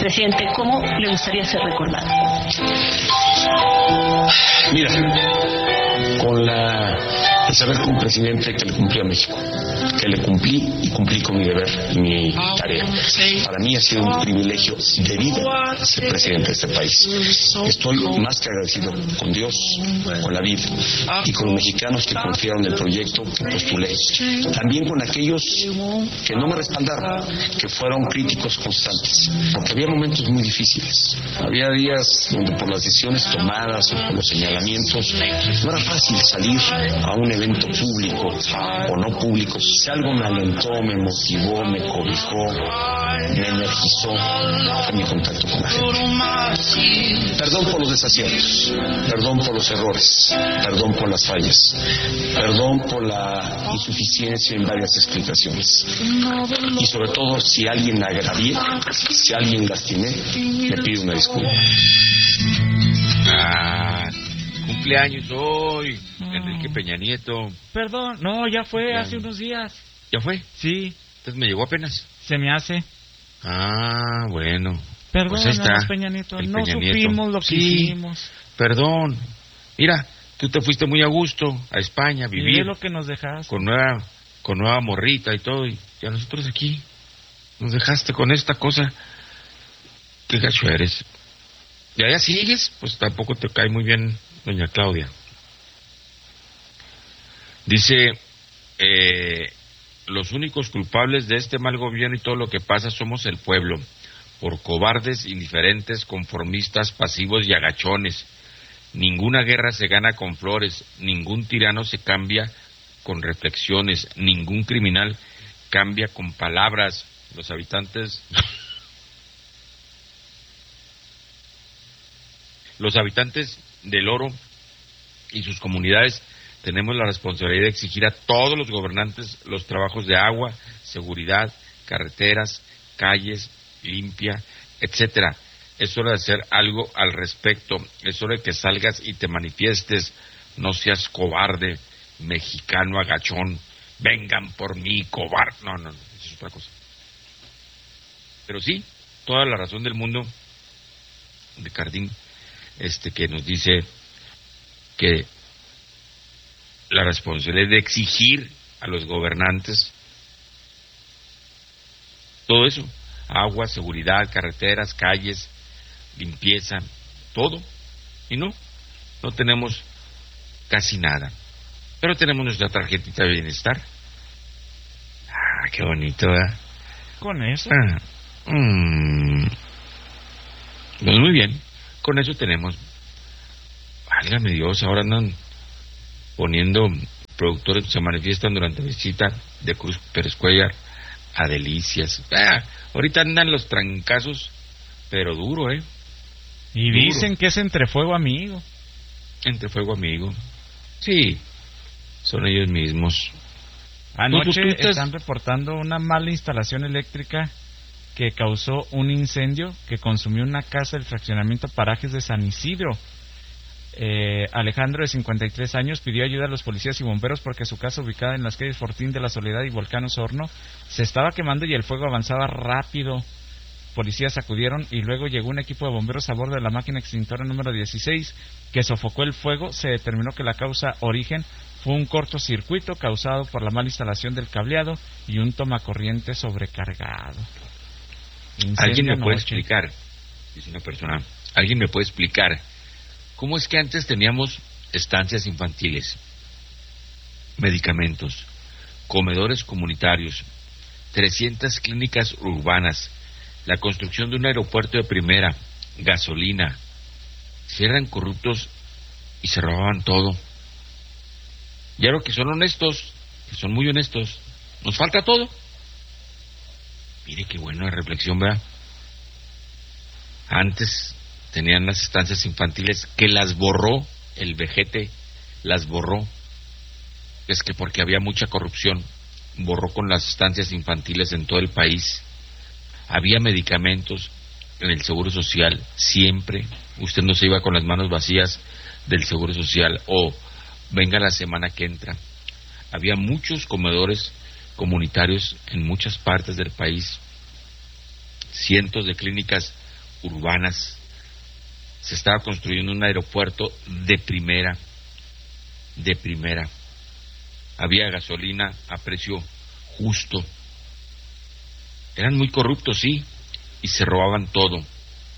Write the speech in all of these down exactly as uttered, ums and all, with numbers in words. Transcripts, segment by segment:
Presidente, ¿cómo le gustaría ser recordado? Mira, con la el saber que un presidente que le cumplió a México, que le cumplí y cumplí con mi deber y mi tarea. Para mí ha sido un privilegio de vida ser presidente de este país. Estoy más que agradecido con Dios, con la vida y con los mexicanos que confiaron en el proyecto que postulé. También con aquellos que no me respaldaron, que fueron críticos constantes, porque había momentos muy difíciles. Había días donde por las decisiones tomadas o por los señalamientos no era fácil salir a un evento público o no público. Si algo me alentó, me motivó, me cobijó, me energizó, fue mi contacto con la gente. Perdón por los desaciertos, perdón por los errores, perdón por las fallas, perdón por la insuficiencia en varias explicaciones. Y sobre todo, si alguien agravié, si alguien lastimé, le pido una disculpa. Ah, cumpleaños hoy, no. Enrique Peña Nieto. Perdón, no, ya fue hace unos días. ¿Ya fue? Sí. Entonces me llegó apenas. Se me hace. Ah, bueno. Perdón, pues ahí está, Peña Nieto, el no Peña supimos Nieto. lo que sí, hicimos. Perdón. Mira, tú te fuiste muy a gusto a España a vivir. ¿Y lo que nos dejaste? Con nueva, con nueva morrita y todo, y ya nosotros aquí nos dejaste con esta cosa. Qué gacho eres. Y allá sigues, pues tampoco te cae muy bien doña Claudia. Dice, eh, los únicos culpables de este mal gobierno y todo lo que pasa somos el pueblo, por cobardes, indiferentes, conformistas, pasivos y agachones. Ninguna guerra se gana con flores, ningún tirano se cambia con reflexiones, ningún criminal cambia con palabras. Los habitantes... Los habitantes del Oro y sus comunidades tenemos la responsabilidad de exigir a todos los gobernantes los trabajos de agua, seguridad, carreteras, calles, limpia, etcétera. Es hora de hacer algo al respecto. Es hora de que salgas y te manifiestes. No seas cobarde, mexicano agachón. Vengan por mí, cobarde. No, no, no, eso es otra cosa. Pero sí, toda la razón del mundo de Cardín. Este que nos dice que la responsabilidad de exigir a los gobernantes todo eso, agua, seguridad, carreteras, calles, limpieza, todo, y no, no tenemos casi nada, pero tenemos nuestra tarjetita de bienestar. Ah, qué bonito, ¿eh? ¿Con eso? Ah, mmm, pues muy bien. Con eso tenemos. Válgame Dios, ahora andan poniendo productores que se manifiestan durante la visita de Cruz Pérez Cuellar a Delicias. Ah, ahorita andan los trancazos, pero duro, ¿eh? Y duro. Dicen que es entre fuego amigo. Entre fuego amigo. Sí, son ellos mismos. Anoche pues, pues, estás... están reportando una mala instalación eléctrica que causó un incendio que consumió una casa del fraccionamiento Parajes de San Isidro. Eh, Alejandro, de cincuenta y tres años, pidió ayuda a los policías y bomberos porque su casa, ubicada en las calles Fortín de la Soledad y Volcán Osorno, se estaba quemando y el fuego avanzaba rápido. Policías acudieron y luego llegó un equipo de bomberos a bordo de la máquina extintora número dieciséis que sofocó el fuego. Se determinó que la causa origen fue un cortocircuito causado por la mala instalación del cableado y un tomacorriente sobrecargado. Incendio. ¿Alguien me puede noche. explicar? Dice una persona. ¿Alguien me puede explicar cómo es que antes teníamos estancias infantiles, medicamentos, comedores comunitarios, trescientas clínicas urbanas, la construcción de un aeropuerto de primera, gasolina? Si eran corruptos y se robaban todo. Y ahora que son honestos, que son muy honestos, nos falta todo. Mire qué buena reflexión, ¿verdad? Antes tenían las estancias infantiles que las borró el vejete, las borró. Es que porque había mucha corrupción, borró con las estancias infantiles en todo el país. Había medicamentos en el Seguro Social, siempre. Usted no se iba con las manos vacías del Seguro Social, o venga la semana que entra. Había muchos comedores comunitarios en muchas partes del país, cientos de clínicas urbanas. Se estaba construyendo un aeropuerto de primera, de primera. Había gasolina a precio justo. Eran muy corruptos, sí, y se robaban todo. Un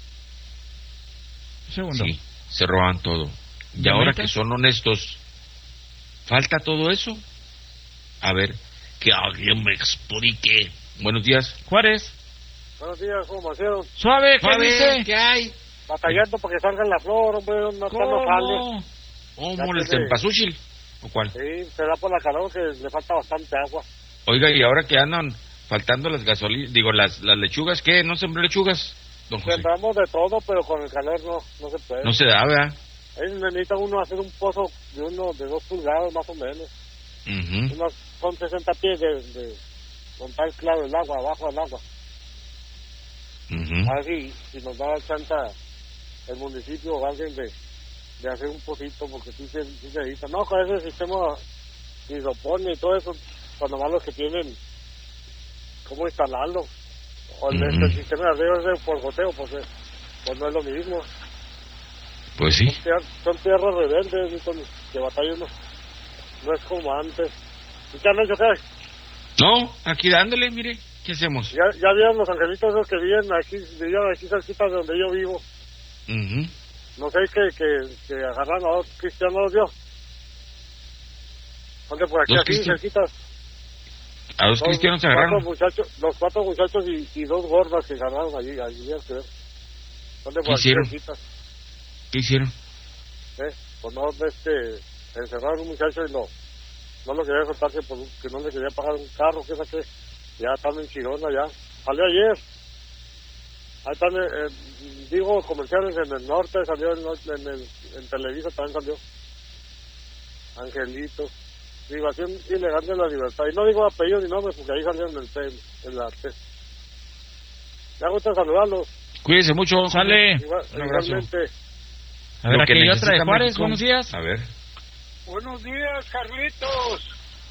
segundo. Sí, se robaban todo. Y ahora que son honestos, ¿falta todo eso? A ver, que alguien me explique. Buenos días. Juárez. Buenos días, ¿cómo hacemos? Suave, ¿qué Suave, dice? ¿qué hay? Batallando para que salga la flor, hombre, no, no sale. ¿Cómo el cempasúchil? ¿O cuál? Sí, será por la calor que le falta bastante agua. Oiga, y ahora que andan faltando las gasolinas, digo, las las lechugas, ¿qué? ¿No sembró lechugas, don José? Sembramos de todo, pero con el calor no, no se puede. No se da, ¿verdad? Ahí necesita uno hacer un pozo de uno de dos pulgadas más o menos. Uh-huh. Unos, son sesenta pies de, de montar claro el agua, abajo del agua. Uh-huh. A ver si, si nos da chanta el municipio o alguien de, de hacer un pocito, porque sí se, sí se necesita. No, con ese sistema hidropónico y todo eso, cuando más los que tienen cómo instalarlo. O el, Uh-huh. el sistema de arriba es de por goteo, pues, eh, pues no es lo mismo. Pues sí. Son, tier- son tierras rebeldes, con, que batallan no, no es como antes. ¿Y qué han hecho qué? No, aquí dándole, mire, ¿qué hacemos? Ya, ya vieron los angelitos esos que viven aquí, vivían aquí cerquita de donde yo vivo. Uh-huh. No sé que, que, que agarran a dos cristianos, ¿los vio? Donde por aquí, ¿Dos aquí, cristianos? cerquitas. A dos Son cristianos se cuatro agarraron. muchachos, los cuatro muchachos y, y dos gordas que agarraron allí, allí, ya se ve. ¿Dónde ¿Qué por aquí hicieron? cerquitas? ¿Qué hicieron? ¿Eh? Pues no, este, encerraron a un muchacho y no, no lo quería soltar, que, por, que no le quería pagar un carro, que saqué. Ya están en Chirona, ya. Salió ayer. Ahí están, eh, eh, digo, comerciales en el norte, salió en, en, el, en Televisa, también salió. Angelito. Privación ilegal de la libertad. Y no digo apellido ni nombre, porque ahí salieron en el P, en la T. Me gusta saludarlos. Cuídese mucho. Sale. Igual, Un abrazo. igualmente. A ver, Lo aquí que hay otra de necesita Juárez. México. Buenos días. A ver. Buenos días, Carlitos.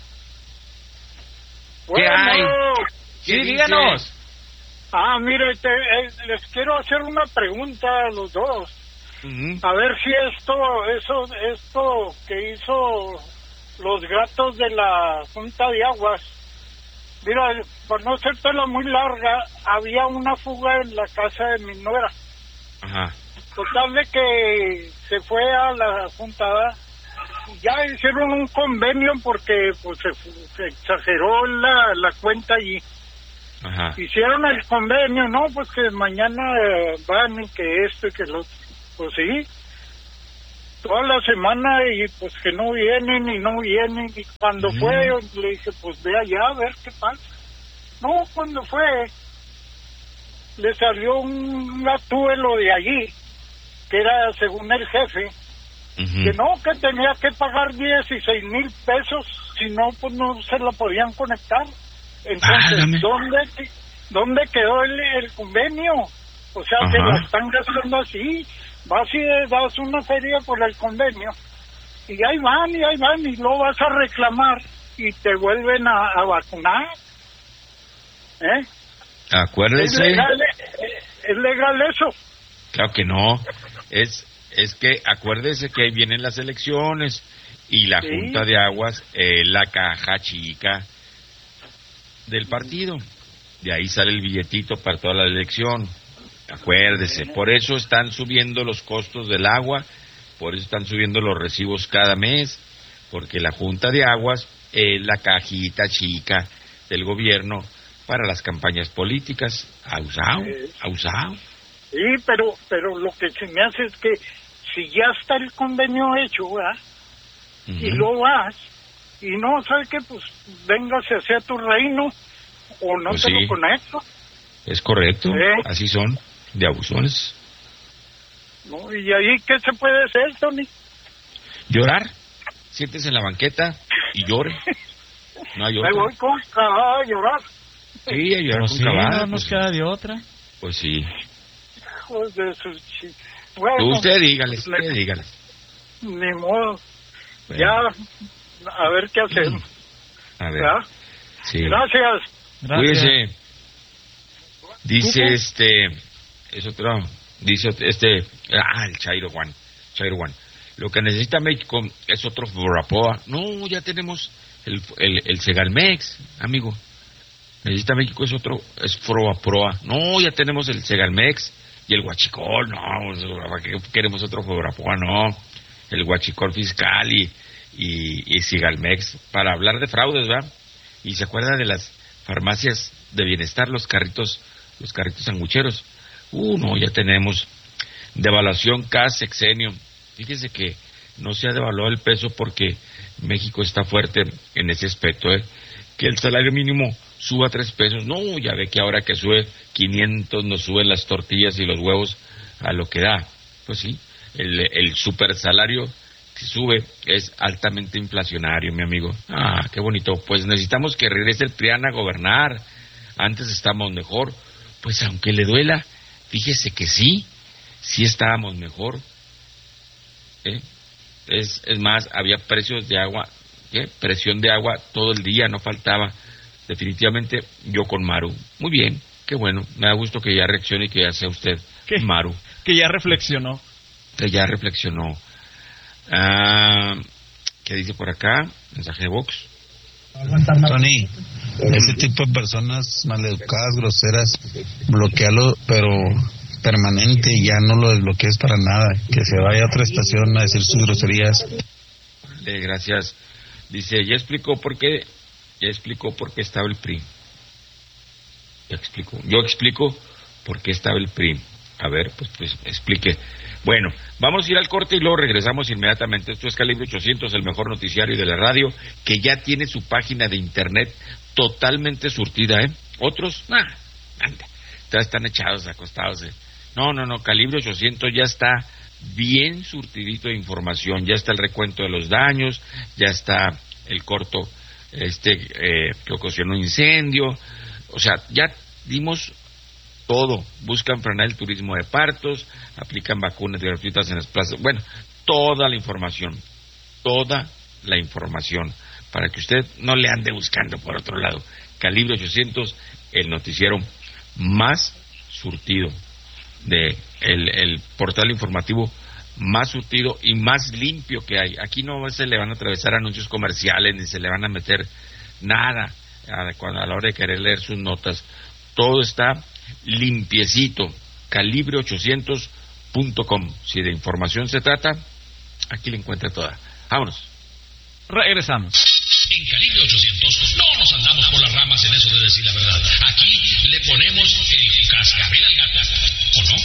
¿Qué hay? Sí, ¿Qué dice? díganos. Ah, mire, te, eh, les quiero hacer una pregunta a los dos. Uh-huh. A ver si esto, eso, esto que hizo los gatos de la Junta de Aguas. Mira, por no ser tela muy larga, había una fuga en la casa de mi nuera. Ajá. Total de que se fue a la Junta, ya hicieron un convenio porque pues se, se exageró la, la cuenta allí. Ajá. Hicieron el convenio, no, pues que mañana eh, van y que esto y que lo... Pues sí, toda la semana y pues que no vienen y no vienen. Y cuando Mm. fue, le dije, pues ve allá a ver qué pasa. No, cuando fue, le salió un atuelo de allí, que era según el jefe, Uh-huh. que no, que tenía que pagar dieciséis mil pesos, si no, pues no se la podían conectar. Entonces, Válgame. ¿dónde, ¿dónde quedó el, el convenio? O sea, que Ajá. lo están gastando así. Vas y das una feria por el convenio, y ahí van, y ahí van, y luego vas a reclamar, y te vuelven a, a vacunar. ¿Eh? ¿Es Acuérdese. legal, eh, ¿Es legal eso? Claro que no. Es es que acuérdese que ahí vienen las elecciones y la Sí. Junta de Aguas es la caja chica del partido. De ahí sale el billetito para toda la elección. Acuérdese, por eso están subiendo los costos del agua, por eso están subiendo los recibos cada mes, porque la Junta de Aguas es la cajita chica del gobierno para las campañas políticas. Ausao, Sí. ausao. Sí, pero, pero lo que se me hace es que si ya está el convenio hecho, ¿verdad? Y Ujú. lo vas, y no, ¿sabes qué? Pues véngase hacia tu reino, o no Pues te sí. lo conecto, Es correcto, ¿Eh? así son, de abusones. ¿no? Y ahí, ¿qué se puede hacer, Tony? Llorar, siéntese en la banqueta y llore. No hay Me otra. voy con caballo a llorar. Sí, a llorar Pues con sí, cabal, no nos pues, queda de otra. pues sí. Hijos de su chi- Bueno, Usted dígale, usted le- dígale. ni modo. Bueno, Ya, a ver qué hacemos. a ver, ¿verdad? sí. Gracias. Gracias. Cuídese. Dice este, es otro, dice este, ah, el Chairo One, Chairo One. Lo que necesita México es otro Fobaproa. No, ya tenemos el, el, el Segalmex, amigo. Necesita México es otro, es Fobaproa. No, ya tenemos el Segalmex y el Huachicol. No, ¿para qué queremos otro Fobaproa? No, el Huachicol fiscal y, y, y Segalmex para hablar de fraudes, ¿verdad? Y se acuerda de las farmacias de bienestar, los carritos, los carritos sangucheros. Uh, no, ya tenemos devaluación cada sexenio. Fíjese que no se ha devaluado el peso porque México está fuerte en ese aspecto, ¿eh? Que el salario mínimo suba tres pesos. No, ya ve que ahora que sube quinientos nos suben las tortillas y los huevos a lo que da. Pues sí, el, el super salario que sube es altamente inflacionario, mi amigo. Ah, qué bonito. Pues necesitamos que regrese el P R I A N a gobernar. Antes estábamos mejor. Pues aunque le duela, fíjese que sí, sí estábamos mejor. ¿Eh? Es, es más, había precios de agua, ¿qué? Presión de agua todo el día, no faltaba. Definitivamente yo con Maru. Muy bien, qué bueno, me da gusto que ya reaccione y que ya sea usted ¿Qué? Maru. Que ya reflexionó. Que ya reflexionó. Ah, ¿qué dice por acá? Mensaje de Vox. Tony, ese tipo de personas maleducadas, groseras, bloquealo, pero permanente, ya no lo desbloquees para nada, que se vaya a otra estación a decir sus groserías. Eh, gracias. Dice, ya explicó por qué, ya explicó por qué estaba el P R I. Ya explico. Yo explico por qué estaba el P R I. A ver, pues, pues explique. Bueno, vamos a ir al corte y luego regresamos inmediatamente. Esto es Calibre ochocientos, el mejor noticiario de la radio, que ya tiene su página de internet totalmente surtida, ¿eh? Otros, ah, anda, todos están echados, acostados, ¿eh? No, no, no, Calibre ochocientos ya está bien surtidito de información, ya está el recuento de los daños, ya está el corto este eh, que ocasionó incendio, o sea, ya dimos todo, buscan frenar el turismo de partos, aplican vacunas gratuitas en las plazas, bueno, toda la información, toda la información, para que usted no le ande buscando por otro lado. Calibre ochocientos, el noticiero más surtido, de el, el portal informativo más surtido y más limpio que hay. Aquí no se le van a atravesar anuncios comerciales, ni se le van a meter nada a, cuando, a la hora de querer leer sus notas. Todo está limpiecito. Calibre ochocientos punto com. Si de información se trata, aquí la encuentra toda. Vámonos. Regresamos. En Calibre ochocientos no nos andamos por las ramas en eso de decir la verdad. Aquí le ponemos el cascabel al gato, ¿o no?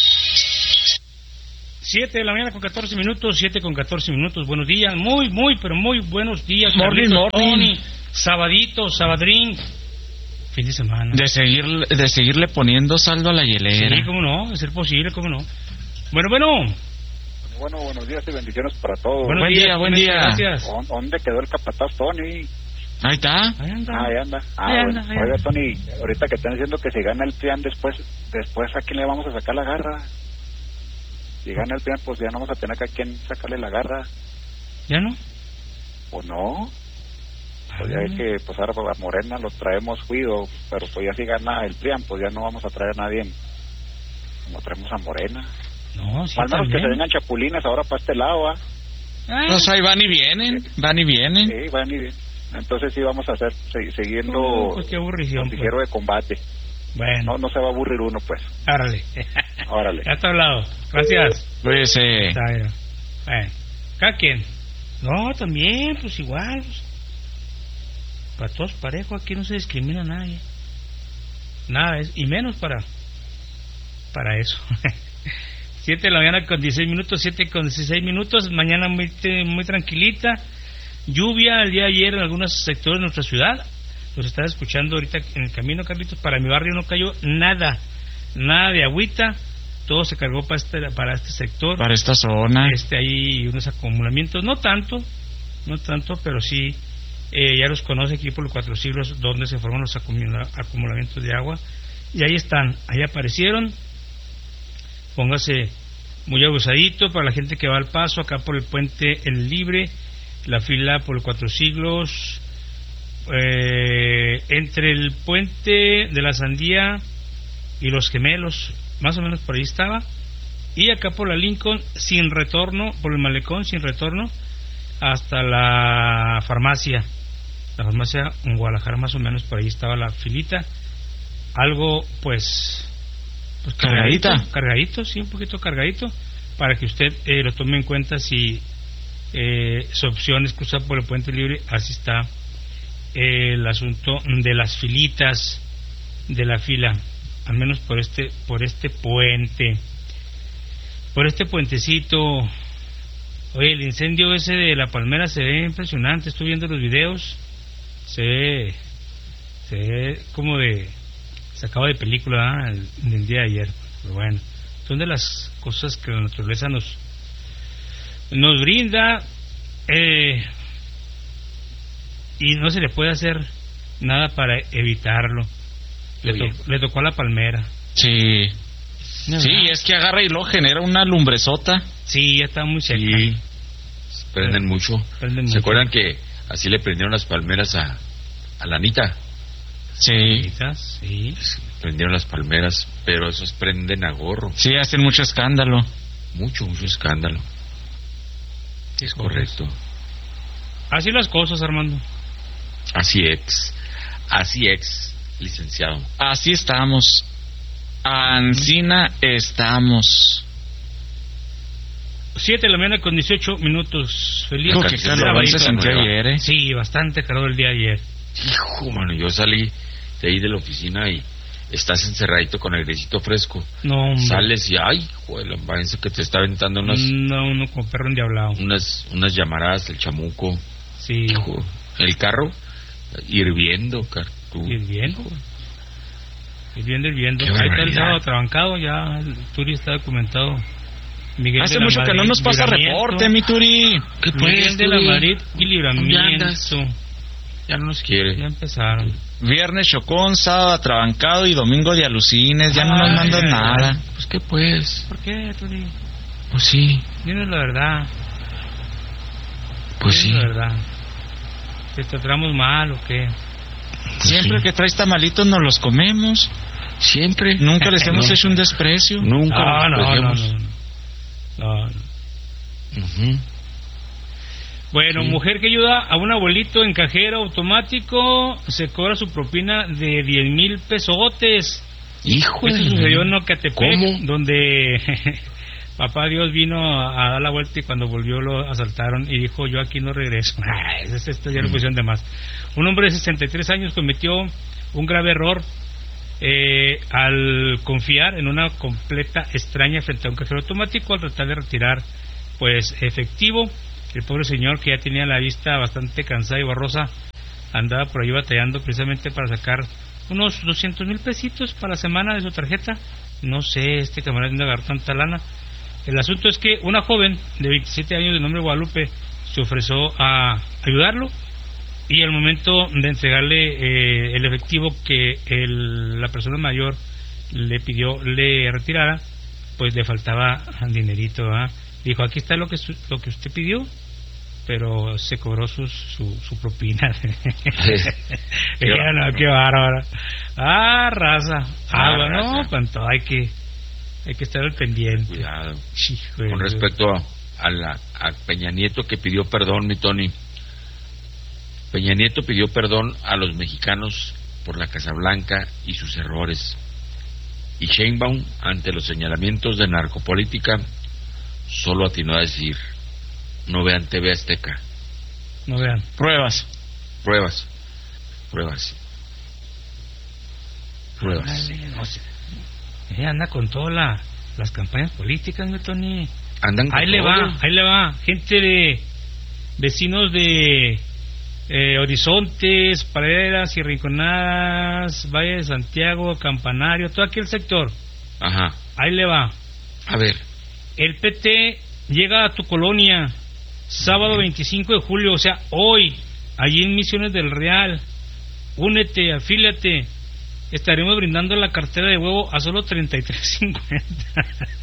Siete de la mañana con catorce minutos, siete con catorce minutos. Buenos días, muy, muy, pero muy buenos días. Morning, Carlitos, morning. Tony, sabadito, sabadrín. Fin de semana. De seguir, de seguirle poniendo saldo a la hielera. Sí, cómo no, de ser posible, cómo no. Bueno, bueno. Bueno, buenos días y bendiciones para todos. Buenos buen días, día, buen día. Gracias. ¿Dónde quedó el capataz Tony? Ahí está. Ahí anda. Ah, ahí anda. Ah, ahí bueno. anda, ahí Oiga, anda. Tony, ahorita que están diciendo que si gana el P R I A N después, después ¿a quién le vamos a sacar la garra? Si gana el P R I A N, pues ya no vamos a tener que a quién sacarle la garra. ¿Ya no? ¿O no? Pues ya es que pues ahora a Morena los traemos cuido, pero pues ya si gana el P R I A N, pues ya no vamos a traer a nadie como traemos a Morena. No, sí, Al menos que también. se vengan chapulines ahora para este lado, ¿ah? Ah, Pues ahí van y vienen, van y vienen. Sí, van y bien. Entonces sí vamos a hacer, se- siguiendo no, pues qué aburrición. Pues. noticiero de combate. Bueno, No, no se va a aburrir uno, pues. árale. Órale. Ya está hablado. Gracias. Pues, eh, Está bien. Bueno, ¿cada quien? No, también, pues igual. Pues. Para todos parejo, aquí no se discrimina a nadie. Nada, es, y menos para para eso. Siete de la mañana con dieciséis minutos, siete con dieciséis minutos. Mañana muy, muy tranquilita. Lluvia el día de ayer en algunos sectores de nuestra ciudad. Los estaba escuchando ahorita en el camino, Carlitos. Para mi barrio no cayó nada, nada de agüita. Todo se cargó para este, para este sector. para esta zona. Este, hay unos acumulamientos, no tanto, no tanto, pero sí, eh, ya los conoce aquí por los cuatro siglos, donde se forman los acumula- acumulamientos de agua. Y ahí están, ahí aparecieron. Póngase muy abusadito para la gente que va al paso, acá por el puente El Libre, la fila por los cuatro siglos, eh, entre el puente de la Sandía y los Gemelos, más o menos por ahí estaba, y acá por la Lincoln sin retorno, por el malecón sin retorno hasta la farmacia, la farmacia en Guadalajara más o menos, por ahí estaba la filita, algo pues, pues cargadito, cargadita, cargadito, sí, un poquito cargadito, para que usted eh, lo tome en cuenta si eh, su opción es cruzar por el puente libre. Así está eh, el asunto de las filitas, de la fila, al menos por este, por este puente, por este puentecito. Oye, el incendio ese de la palmera se ve impresionante, estoy viendo los videos, se ve, se ve como de sacado de película, ¿eh? el, el día de ayer. Pero bueno, son de las cosas que la naturaleza nos nos brinda, eh, y no se le puede hacer nada para evitarlo. Le, to, le tocó a la palmera. Sí. No, sí, no. Es que agarra y lo genera una lumbrezota. Sí, ya está muy seca. Sí, prenden eh, mucho. Prenden ¿Se mucho. acuerdan que así le prendieron las palmeras a, a la Anita? Sí. Sí. Prendieron las palmeras, pero esos prenden a gorro. Sí, hacen mucho escándalo. Mucho, mucho escándalo. Es correcto. Así las cosas, Armando. Así es. Así es, licenciado. Así estamos. Ancina estamos. Siete de la mañana con dieciocho minutos. Feliz. Hijo, que calor se sintió ayer, ¿eh? Sí, bastante calor el día de ayer. Hijo, mano, yo salí de ahí de la oficina y estás encerradito con el airecito fresco. No, hombre. Sales y, ay, joder, váyanse que te está aventando unas... No, uno como perro endiablado. Unas, unas llamaradas, el chamuco. Sí. Hijo, el carro hirviendo, car, tú. Hirviendo. Hirviendo, hirviendo. Ahí está el sábado trabancado, ya el Turi está documentado. Miguel Hace mucho Madrid, que no nos pasa reporte, mi Turi. ¿Qué Miguel de la Madrid y libramiento. Ya no nos quiere. Ya empezaron. Viernes chocón, sábado atrabancado y domingo de alucines. Ya ay, no nos mandan ay, nada. Pues qué pues. ¿Por qué, Turi? Pues sí. Dinos la verdad. Pues Dinos sí. la verdad. ¿Te tratamos mal o qué? Pues siempre sí. Que traes tamalitos nos los comemos. Siempre. Nunca les hemos no. hecho un desprecio. Nunca. No, no, no, no, no. no. Uh-huh. Bueno, sí. Mujer que ayuda a un abuelito en cajero automático se cobra su propina de diez mil pesotes. Hijo. Eso sucedió en Ocatepec, donde papá Dios vino a dar la vuelta y cuando volvió lo asaltaron y dijo, yo aquí no regreso. Esta es ya la posición de más. Un hombre de sesenta y tres años cometió un grave error eh, al confiar en una completa extraña frente a un cajero automático al tratar de retirar pues efectivo. El pobre señor, que ya tenía la vista bastante cansada y borrosa, andaba por ahí batallando precisamente para sacar unos doscientos mil pesitos para la semana de su tarjeta. No sé, este camarada no agarró tanta lana. El asunto es que una joven de veintisiete años de nombre Guadalupe se ofreció a ayudarlo y al momento de entregarle eh, el efectivo que el, la persona mayor le pidió le retirara, pues le faltaba dinerito, ¿eh? Dijo, aquí está lo que su, lo que usted pidió, pero se cobró su su, su propina. qué, ya, no, qué bárbaro. Ah, raza. Ah, ah bueno, raza. Pues hay que hay que estar al pendiente. Cuidado. Hijo con respecto a, a, la, a Peña Nieto, que pidió perdón, mi Tony. Peña Nieto pidió perdón a los mexicanos por la Casa Blanca y sus errores. Y Sheinbaum, ante los señalamientos de narcopolítica, solo atinó a decir, no vean T V Azteca. No vean. Pruebas. Pruebas. Pruebas. Pruebas. Ay, no sé. Eh, anda con todas la, las campañas políticas, mi Tony. Andan con ahí le todo. va, ahí le va. Gente de vecinos de eh, Horizontes, Praderas y Rinconadas, Valle de Santiago, Campanario, todo aquel sector. Ajá. Ahí le va. A ver. El P T llega a tu colonia sábado veinticinco de julio, o sea, hoy, allí en Misiones del Real. Únete, afíliate. Estaremos brindando la cartera de huevo a solo treinta y tres cincuenta.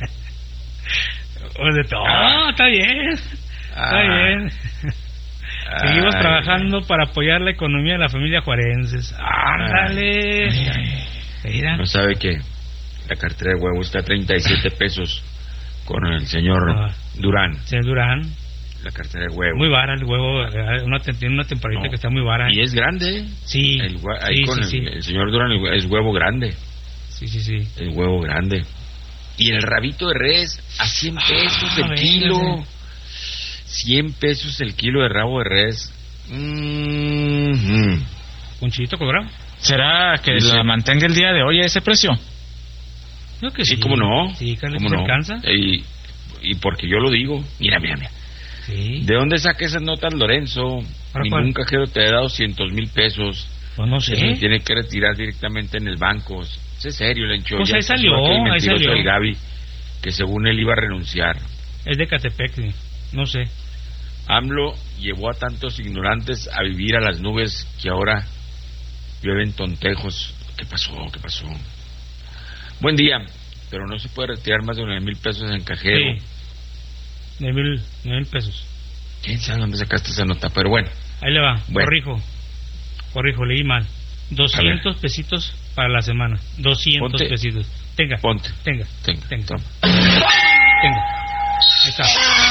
O de todo, ah, está bien. Está ah, bien. Seguimos ay, trabajando ay. para apoyar la economía de la familia Juarenses. Ándale. Ay, ay, ay. No sabe que la cartera de huevo está a treinta y siete pesos. con el señor ah, Durán. Señor Durán. La cartera de huevo. Muy vara el huevo, una, tiene una temporadita no. que está muy vara. Y es grande. Sí. El, ahí sí, con sí, el, sí. el señor Durán es huevo grande. Sí, sí, sí. El huevo grande. Y el rabito de res a cien pesos ah, el venga, kilo. Venga. cien pesos el kilo de rabo de res. Mm-hmm. ¿Un chilito colorado? ¿Será que sí, la sí. mantenga el día de hoy a ese precio? Creo que sí. Sí, ¿cómo no? Sí, Carlos, ¿cómo ¿se no? alcanza? Y, y porque yo lo digo. Mira, mira, mira. Sí. ¿De dónde saca esas notas, Lorenzo? Ningún cuál? cajero te da doscientos mil pesos. Pues no sé. Se tiene que retirar directamente en el banco. Es serio, Lencho. Pues ahí salió, ahí salió. El Gaby, que según él iba a renunciar. Es de Catepec, no sé. AMLO llevó a tantos ignorantes a vivir a las nubes que ahora llueven tontejos. ¿Qué pasó? ¿Qué pasó? Buen día, pero no se puede retirar más de nueve mil pesos en cajero. Sí. Nueve mil, nueve mil pesos. ¿Quién sabe dónde sacaste esa nota? Pero bueno. Ahí le va, bueno. corrijo. Corrijo, leí mal. doscientos pesitos para la semana. doscientos Ponte. pesitos. Tenga. Ponte. Tenga. Tenga. Tenga. Toma. Tenga. Ahí está.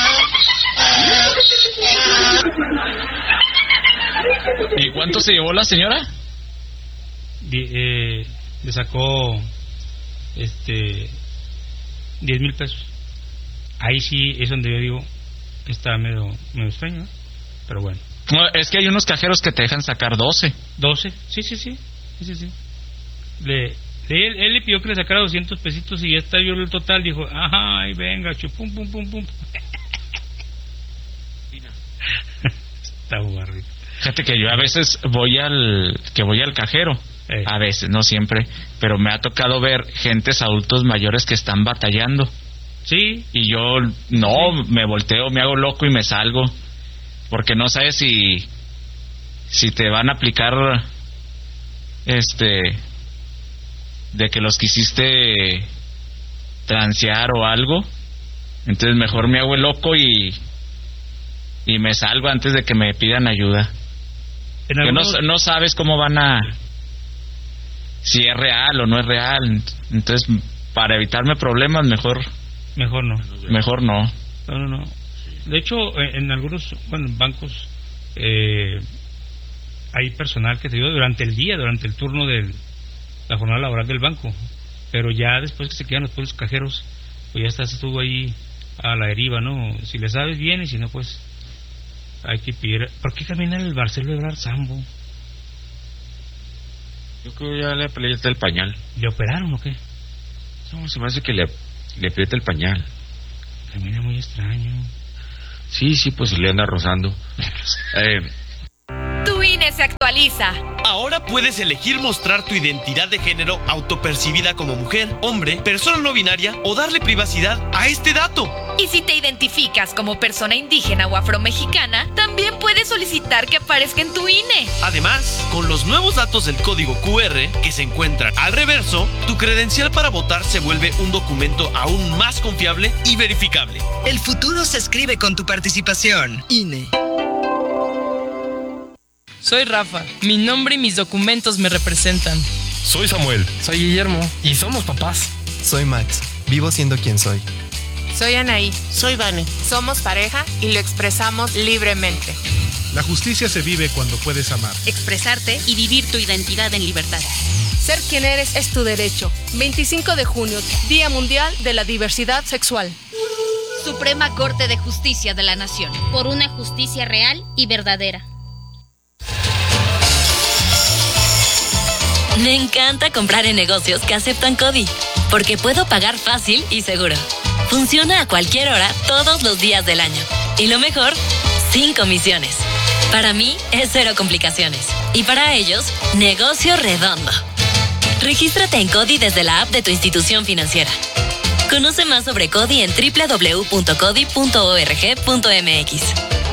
¿Y cuánto se llevó la señora? Die, eh, le sacó este diez mil pesos. Ahí sí es donde yo digo que está medio, medio extraño, ¿no? Pero bueno. No, es que hay unos cajeros que te dejan sacar doce. doce, sí, sí, sí. sí, sí, sí. Le, él, él le pidió que le sacara doscientos pesitos y ya está yo el total. Dijo, ajá, ahí venga, chupum, pum, pum, pum. Está guarrito. Fíjate que yo a veces voy al que voy al cajero, eh. a veces, no siempre, pero me ha tocado ver gentes adultos mayores que están batallando. Sí. Y yo no, sí. me volteo, me hago loco y me salgo, porque no sabes si si te van a aplicar este de que los quisiste transear o algo. Entonces mejor me hago el loco y y me salgo antes de que me pidan ayuda. Que algunos... no, no sabes cómo van a, si es real o no es real. Entonces, para evitarme problemas, mejor mejor no mejor no no no, no. De hecho, en algunos bueno bancos eh, hay personal que te ayuda durante el día, durante el turno de la jornada laboral del banco, pero ya después que se quedan los pueblos cajeros, pues ya estás tú ahí a la deriva, ¿no? Si le sabes bien y si no, pues hay que pedir. ¿Por qué camina el Marcelo Ebrard Sambo? Yo creo que ya le aprieta el pañal. ¿Le operaron o qué? No, se me hace que le, le aprieta el pañal. Camina muy extraño. Sí, sí, pues le anda rozando. eh... Tu I N E se actualiza. Ahora puedes elegir mostrar tu identidad de género autopercibida como mujer, hombre, persona no binaria o darle privacidad a este dato. Y si te identificas como persona indígena o afromexicana, también puedes solicitar que aparezca en tu I N E. Además, con los nuevos datos del código Q R que se encuentran al reverso, tu credencial para votar se vuelve un documento aún más confiable y verificable. El futuro se escribe con tu participación. I N E. Soy Rafa. Mi nombre y mis documentos me representan. Soy Samuel. Soy Guillermo. Y somos papás. Soy Max. Vivo siendo quien soy. Soy Anaí. Soy Vane. Somos pareja y lo expresamos libremente. La justicia se vive cuando puedes amar, expresarte y vivir tu identidad en libertad. Ser quien eres es tu derecho. veinticinco de junio, Día Mundial de la Diversidad Sexual. Suprema Corte de Justicia de la Nación. Por una justicia real y verdadera. Me encanta comprar en negocios que aceptan CODI, porque puedo pagar fácil y seguro. Funciona a cualquier hora, todos los días del año. Y lo mejor, sin comisiones. Para mí, es cero complicaciones. Y para ellos, negocio redondo. Regístrate en CODI desde la app de tu institución financiera. Conoce más sobre CODI en doble u doble u doble u punto codi punto org punto m x.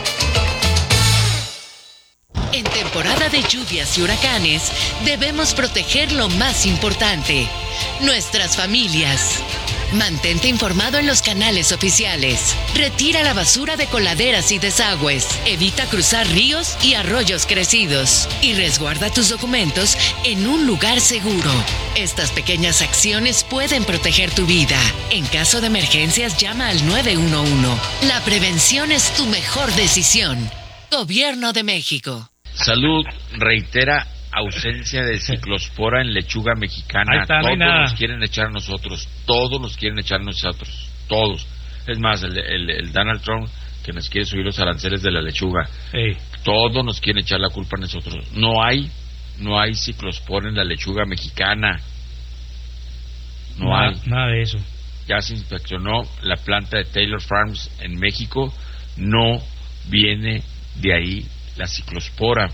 En temporada de lluvias y huracanes, debemos proteger lo más importante, nuestras familias. Mantente informado en los canales oficiales. Retira la basura de coladeras y desagües. Evita cruzar ríos y arroyos crecidos. Y resguarda tus documentos en un lugar seguro. Estas pequeñas acciones pueden proteger tu vida. En caso de emergencias, llama al nueve uno uno. La prevención es tu mejor decisión. Gobierno de México. Salud reitera ausencia de ciclospora en lechuga mexicana. Ahí está, todos no hay nos quieren echar a nosotros, todos nos quieren echar a nosotros, todos. Es más, el, el, el Donald Trump que nos quiere subir los aranceles de la lechuga, hey. Todos nos quieren echar la culpa a nosotros. No hay, no hay ciclospora en la lechuga mexicana. No nada, hay. Nada de eso. Ya se inspeccionó la planta de Taylor Farms en México, no viene de ahí la ciclospora.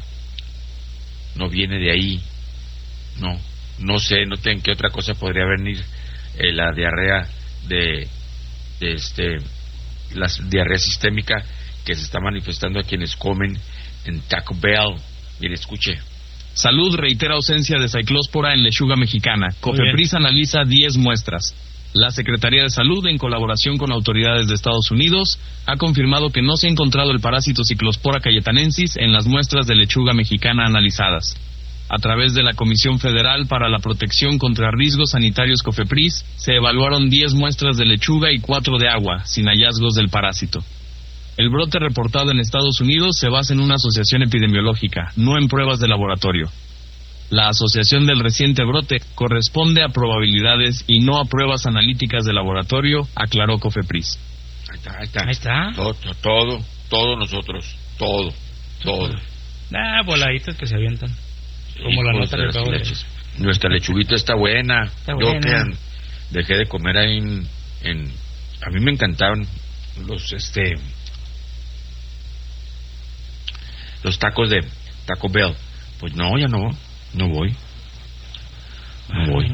No viene de ahí, no, no sé, no sé en qué otra cosa podría venir eh, la diarrea de, de este, la diarrea sistémica que se está manifestando a quienes comen en Taco Bell. Mire, escuche. Salud reitera ausencia de ciclóspora en lechuga mexicana. Cofepris analiza diez muestras. La Secretaría de Salud, en colaboración con autoridades de Estados Unidos, ha confirmado que no se ha encontrado el parásito Ciclospora cayetanensis en las muestras de lechuga mexicana analizadas. A través de la Comisión Federal para la Protección contra Riesgos Sanitarios Cofepris, se evaluaron diez muestras de lechuga y cuatro de agua, sin hallazgos del parásito. El brote reportado en Estados Unidos se basa en una asociación epidemiológica, no en pruebas de laboratorio. La asociación del reciente brote corresponde a probabilidades y no a pruebas analíticas de laboratorio, aclaró Cofepris. Ahí está, ahí está. Ahí está. Todo, todo, todo nosotros, todo, todo. Ah, voladitas que se avientan. Como la nota de acabo de decir. Nuestra lechuguita está buena. Está Yo buena. que dejé de comer ahí en, en... A mí me encantaban los, este... los tacos de Taco Bell. Pues no, ya no. No voy. No voy.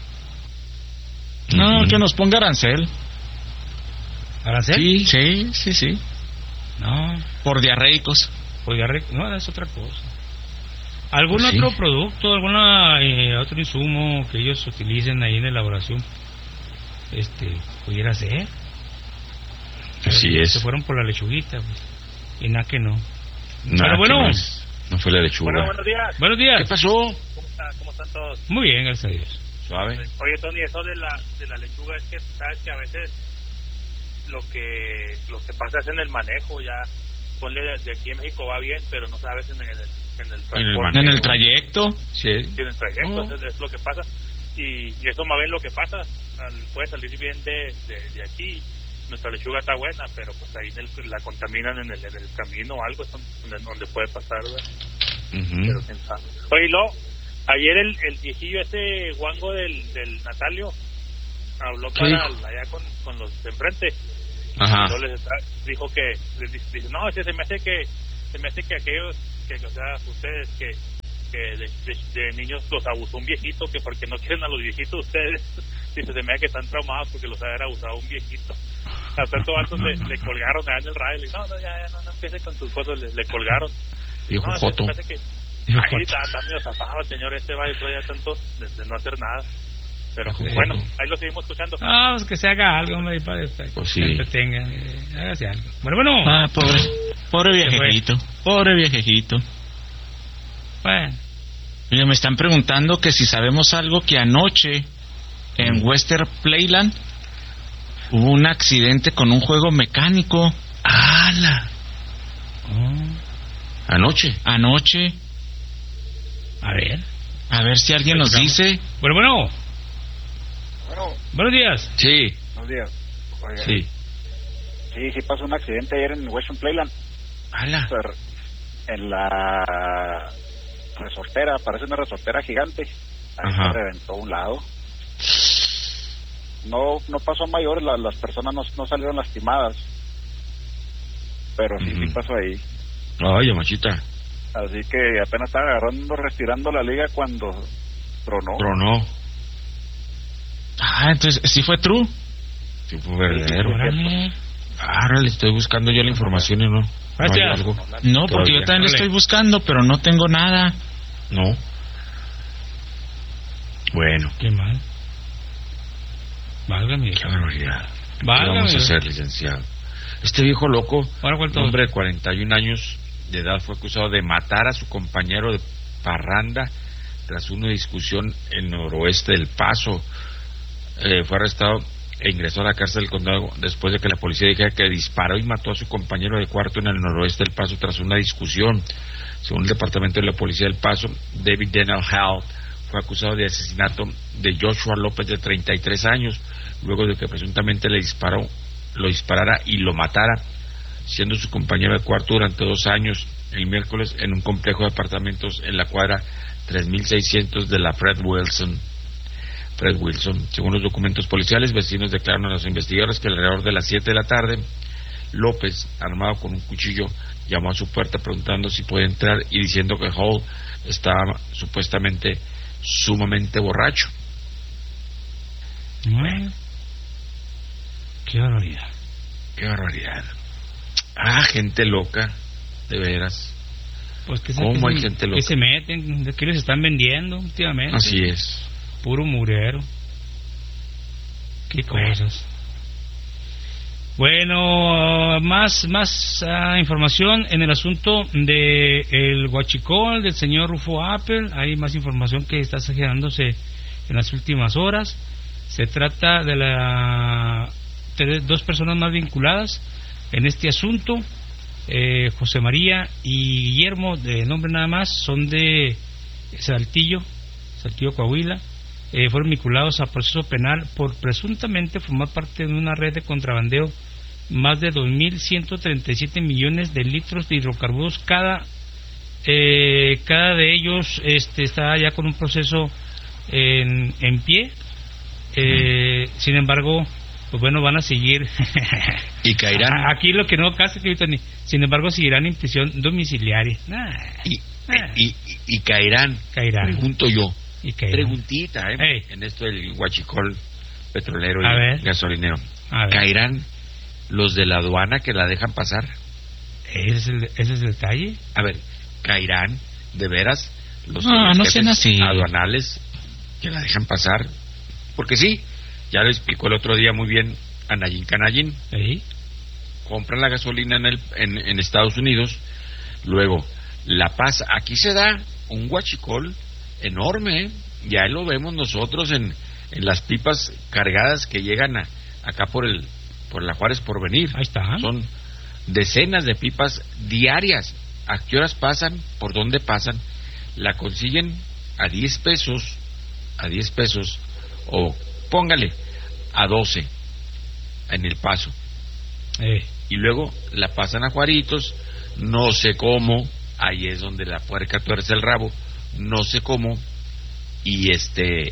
No, uh-huh. que nos ponga arancel. ¿Arancel? Sí, sí, sí, sí. No. Por diarreicos. Por diarreicos. No, es otra cosa. ¿Algún Pues otro sí. producto, alguna eh, otro insumo que ellos utilicen ahí en elaboración? Este, pudiera ser. Así Pero es. Se fueron por la lechuguita, pues. Y nada que no. Nah, Pero bueno. que No, es- no fue la lechuga. Bueno, buenos días. Buenos días. ¿Qué pasó? ¿Cómo, está? ¿Cómo están todos? Muy bien, gracias a Dios. Suave. Oye, Tony, eso de la de la lechuga es que sabes que a veces lo que lo que pasa es en el manejo, ya ponle de, de aquí en México va bien, pero no sabes en el en el, En el transporte, manejo. En el trayecto. Sí. en el trayecto, Oh. entonces es lo que pasa. Y, y eso más bien lo que pasa, al, puede salir bien de, de, de aquí. Nuestra lechuga está buena, pero pues ahí en el, la contaminan en el, en el camino o algo, es donde, donde puede pasar, ¿verdad? Ujú. Pero quién sabe. Oye, lo, ayer el, el viejillo ese guango del, del Natalio habló ¿Qué para dijo? allá con, con los de enfrente. Ajá. Y luego les está- dijo que, les dice, dice, no, ese se me hace que, se me hace que aquellos, que, o sea, ustedes que, que de, de, de niños los abusó un viejito, que porque no quieren a los viejitos ustedes, dice, se me hace que están traumados porque los haber abusado un viejito. A tanto altos le, le colgaron allá en el radio, y le no, no, ya, ya, no, no empiece con tus cosas, le, le colgaron. Viejo no, joto. se me hace que, Viejo ahí joto. está, está medio zafado el señor este, va y ya tanto de, de no hacer nada. Pero Sí. bueno, ahí lo seguimos escuchando. Ah, pues que se haga algo, hombre, para que Pues se sí. entretenga. Eh, hágase algo. Bueno, bueno. Ah, pobre, pobre Se fue. viejejito. Pobre viejejito. Bueno. Mira, me están preguntando que si sabemos algo que anoche en Western Playland hubo un accidente con un juego mecánico. ¡Hala! Anoche. Anoche. A ver. A ver si alguien nos dice. Bueno, bueno. Bueno, Buenos días. Sí. buenos días. Oiga, Sí. Sí, sí pasó un accidente ayer en Western Playland. ¡Hala! Pero en la resortera, parece una resortera gigante. Ahí Ajá. se reventó un lado. No no pasó a mayores, la- las personas no, no salieron lastimadas. Pero sí, Ujú. sí pasó ahí. Ay, machita. Así que apenas estaba agarrando, respirando la liga cuando tronó. Tronó. Ah, entonces, ¿sí fue true? Sí, fue verdadero. Órale. Ahora le estoy buscando yo la información y no. No hay Gracias. algo. No, porque Todavía. yo también le Órale. estoy buscando, pero no tengo nada. No. Bueno. Qué mal. Válgame. Qué barbaridad. Válgame. ¿Qué vamos a hacer, licenciado? Este viejo loco, un hombre de cuarenta y un años de edad, fue acusado de matar a su compañero de parranda tras una discusión en el noroeste del Paso. Eh, fue arrestado e ingresó a la cárcel del condado después de que la policía dijera que disparó y mató a su compañero de cuarto en el noroeste del Paso tras una discusión. Según el departamento de la policía del Paso, David Daniel Hall fue acusado de asesinato de Joshua López, de treinta y tres años, luego de que presuntamente le disparó, lo disparara y lo matara, siendo su compañero de cuarto durante dos años, el miércoles en un complejo de apartamentos en la cuadra tres mil seiscientos de la Fred Wilson. Fred Wilson. Según los documentos policiales, vecinos declararon a los investigadores que alrededor de las siete de la tarde, López, armado con un cuchillo, llamó a su puerta preguntando si puede entrar y diciendo que Hall estaba supuestamente sumamente borracho. Bueno, qué barbaridad. Qué barbaridad. Ah, gente loca, de veras. Pues que ¿Cómo que hay se, gente loca? Que se meten, de que les están vendiendo últimamente. Así es. Puro murero. Qué cosas. Bueno, más más uh, información en el asunto de el huachicol del señor Rufo Apple. Hay más información que está generándose en las últimas horas. Se trata de la de dos personas más vinculadas en este asunto. Eh, José María y Guillermo, de nombre nada más, son de Saltillo, Saltillo, Coahuila. Eh, fueron vinculados a proceso penal por presuntamente formar parte de una red de contrabandeo más de dos mil ciento treinta y siete millones de litros de hidrocarburos cada eh, cada de ellos este está ya con un proceso en, en pie. Eh, mm. Sin embargo, pues bueno, van a seguir y caerán aquí lo que no casi que ni sin embargo seguirán en prisión domiciliaria. Nah, y, nah. Y, y, y caerán caerán pregunto yo. Y preguntita, ¿eh? Hey. En esto del huachicol petrolero y a ver. gasolinero. A ver. ¿Caerán los de la aduana que la dejan pasar? ¿Ese es el, ese es el detalle? A ver, ¿caerán de veras los, no, los no sean así. aduanales que la dejan pasar? Porque sí, ya lo explicó el otro día muy bien a Nayin Canallín. ¿Sí? Compran la gasolina en, el, en, en Estados Unidos, luego la pasa. Aquí se da un huachicol enorme, ¿eh? Ya lo vemos nosotros en, en las pipas cargadas que llegan a, acá por el por la Juárez Porvenir. Ahí está. Son decenas de pipas diarias. ¿A qué horas pasan? ¿Por dónde pasan? La consiguen a diez pesos, a diez pesos, o póngale a doce en El Paso. Eh. Y luego la pasan a Juaritos, no sé cómo, ahí es donde la puerca tuerce el rabo, no sé cómo, y este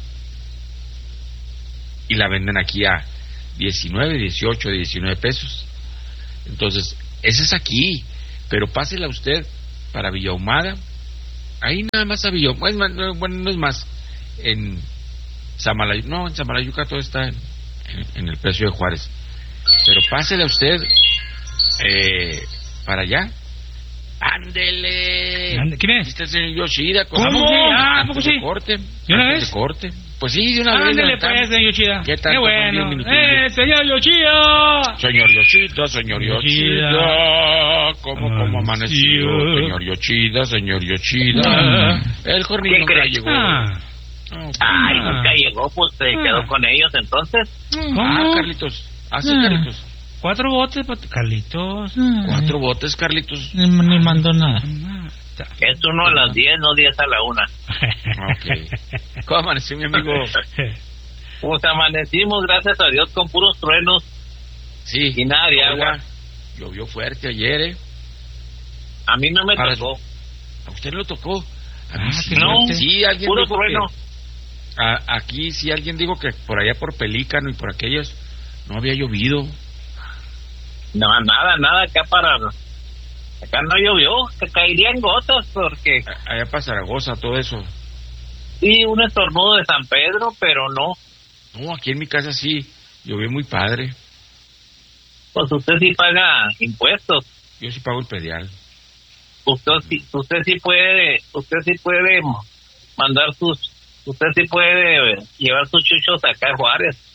y la venden aquí a diecinueve, dieciocho, diecinueve pesos. Entonces, ese es aquí, pero pásela usted para Villahumada, ahí nada más a Villahumada, bueno, no es más, en Samalayuca, no, en Samalayuca todo está en, en, en el precio de Juárez, pero pásela usted eh, para allá. ¡Ándele! ¿Quién es? Este es el señor Yoshida. ¿Cómo? Ah, ¿a poco sí? De corte. ¿De una vez? De corte. Pues sí, de una vez. Ándele pues, señor Yoshida. ¿Qué tal? ¡Qué bueno! ¡Eh, señor Yoshida! Señor Yoshida, señor Yoshida. ¿Cómo, cómo amaneció? Señor Yoshida, señor Yoshida. Ah. El jornil nunca llegó. Ah. Oh, Ay, ah. nunca llegó, pues se ah. quedó con ellos entonces. ¿Cómo? Ah, Carlitos. Así, ah. Carlitos. Cuatro botes, Carlitos. Ah. Cuatro botes, Carlitos. Ni, ni mandó nada. Es uno a las diez, no diez a la una. Ok. ¿Cómo amaneció, mi amigo? Pues amanecimos, gracias a Dios, con puros truenos. Sí. Y nada de agua. Llovió fuerte ayer, ¿eh? A mí no me Ahora, tocó. ¿A usted no lo tocó? A mí ah, sí, no, sí, alguien puro dijo trueno. Que, a, aquí sí alguien dijo que por allá por Pelícano y por aquellos no había llovido. No, nada, nada, acá para... Acá no llovió, que caerían gotas porque... Allá para Zaragoza, todo eso. Sí, un estornudo de San Pedro, pero no. No, aquí en mi casa sí, llovió muy padre. Pues usted sí paga impuestos. Yo sí pago el predial. Usted sí, usted sí puede, usted sí puede mandar sus... Usted sí puede llevar sus chuchos acá a Juárez.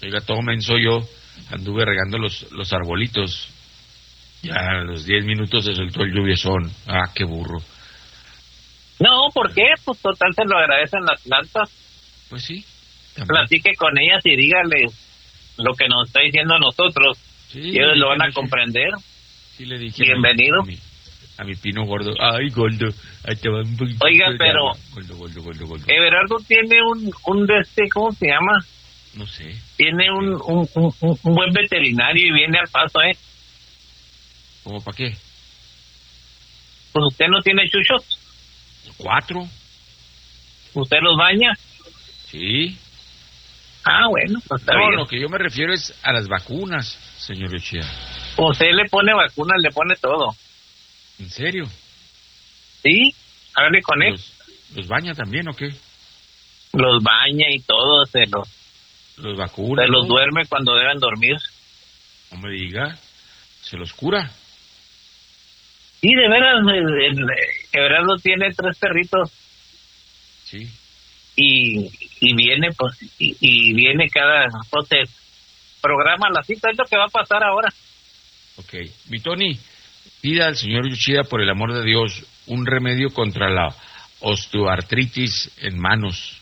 Oiga, todo menso yo, anduve regando los, los arbolitos. Ya a los diez minutos se soltó el lluviezón. Ah, qué burro. No, ¿por qué? Pues total se lo agradecen las plantas. Pues sí. También. Platique con ellas y dígale lo que nos está diciendo a nosotros. Sí, y ellos lo van a sí. comprender. Sí, le dije. Bienvenido. A mi, a mi pino gordo. Ay, gordo. Ahí te va un poquito. Oiga, pero... Gordo, gordo, gordo, gordo. Everardo tiene un, un de este, ¿cómo se llama? No sé. Tiene un, un, un, un buen veterinario y viene al paso, ¿eh? ¿Cómo para qué? Pues usted no tiene chuchos. Cuatro. ¿Usted los baña? Sí. Ah, bueno, pues está no, bien. lo que yo me refiero es a las vacunas, señor Yoshida. Usted le pone vacunas, le pone todo. ¿En serio? Sí, hable con él. ¿Los, los baña también o qué? Los baña y todo, se los... ¿Los vacuna? Se los duerme cuando deben dormir. No me diga, ¿se los cura? Sí, de veras, el, el, Everardo tiene tres perritos. Sí. Y, y viene, pues, y, y viene cada... Entonces, programa la cita, es lo que va a pasar ahora. Ok. Mi Tony, pida al señor Yoshida, por el amor de Dios, un remedio contra la osteoartritis en manos.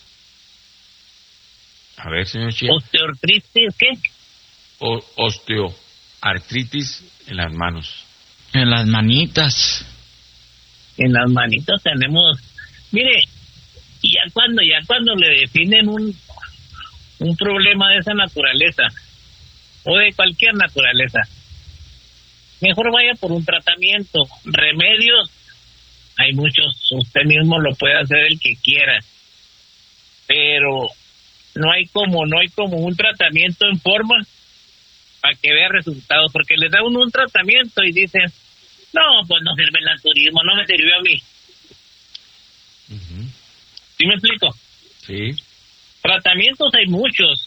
A ver, señor Yoshida. ¿Osteoartritis qué? O, osteoartritis en las manos. En las manitas. En las manitas tenemos... Mire, ya cuando, ya cuando le definen un, un problema de esa naturaleza, o de cualquier naturaleza, mejor vaya por un tratamiento. Remedios, hay muchos, usted mismo lo puede hacer el que quiera, pero no hay como, no hay como un tratamiento en forma para que vea resultados, porque le da uno un tratamiento y dicen, no, pues no sirve el naturismo, no me sirvió a mí. Uh-huh. ¿Sí me explico? Sí. Tratamientos hay muchos,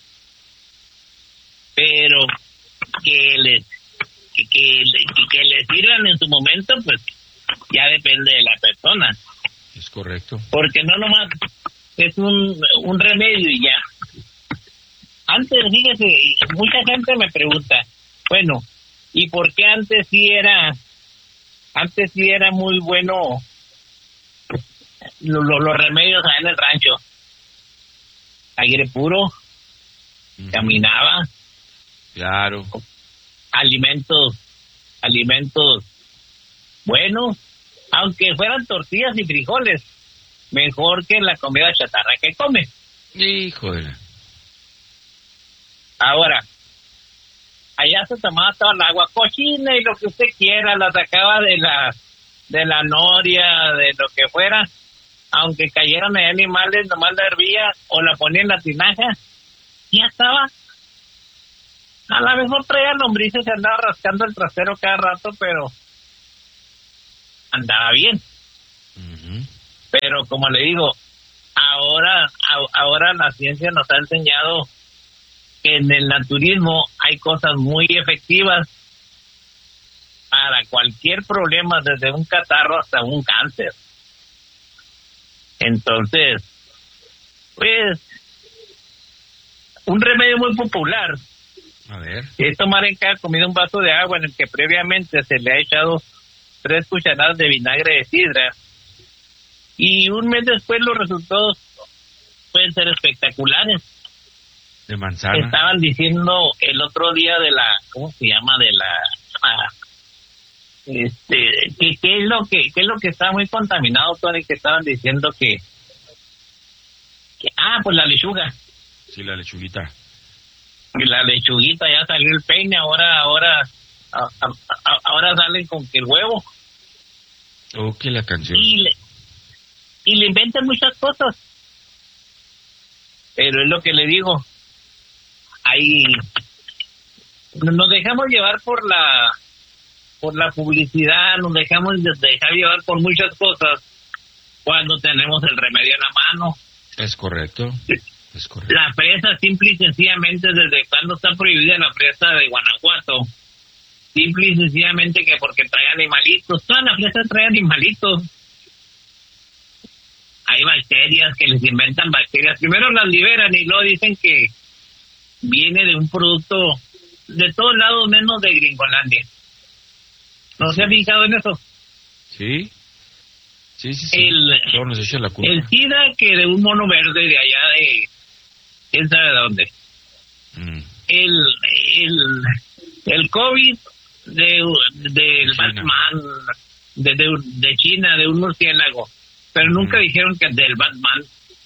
pero que les que, que, que les sirvan en su momento, pues ya depende de la persona. Es correcto. Porque no nomás es un, un remedio y ya. Antes, fíjese, mucha gente me pregunta, bueno, ¿y por qué antes sí era, antes sí era muy bueno lo, lo, los remedios allá en el rancho? Aire puro, uh-huh. Caminaba. Claro. Alimentos, alimentos buenos, aunque fueran tortillas y frijoles, mejor que la comida chatarra que come. Híjole. Ahora, allá se tomaba toda el agua cochina y lo que usted quiera, la sacaba de la de la noria, de lo que fuera, aunque cayeran ahí animales, nomás la hervía o la ponía en la tinaja, ya estaba. A lo mejor traía lombrices, se andaba rascando el trasero cada rato, pero andaba bien. Uh-huh. Pero como le digo, ahora, a, ahora la ciencia nos ha enseñado que en el naturismo hay cosas muy efectivas para cualquier problema, desde un catarro hasta un cáncer. Entonces, pues, un remedio muy popular. A ver. Es tomar en cada comida un vaso de agua en el que previamente se le ha echado tres cucharadas de vinagre de sidra. Y un mes después los resultados pueden ser espectaculares. De manzana. Estaban diciendo el otro día de la, ¿cómo se llama? De la, ah, este, que qué es lo que, qué es lo que está muy contaminado, Tony, que estaban diciendo que, que, ah, pues la lechuga. Sí, la lechuguita. Y la lechuguita, ya salió el peine, ahora, ahora, a, a, a, ahora salen con que el huevo. Oh, que la canción. Y le, y le inventan muchas cosas. Pero es lo que le digo. Ahí nos dejamos llevar por la por la publicidad, nos dejamos dejar llevar por muchas cosas cuando tenemos el remedio en la mano. Es correcto. Es correcto. La fresa, simple y sencillamente, desde cuando está prohibida la fresa de Guanajuato, simple y sencillamente que porque trae animalitos, toda la fresa trae animalitos. Hay bacterias que les inventan bacterias, primero las liberan y luego dicen que viene de un producto de todos lados menos de Gringolandia. ¿No se ha fijado en eso? Sí. Sí, sí, sí. El, Todos nos echan la culpa. el SIDA que de un mono verde de allá de... ¿Quién sabe de dónde? Mm. El, el, el COVID de, del Batman, de, de, de China, de un murciélago. Pero mm. nunca dijeron que del Batman.